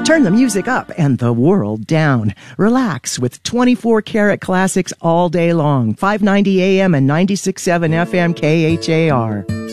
Turn the music up and the world down. Relax with 24-karat classics all day long. 590 AM and 96.7 FM KHAR.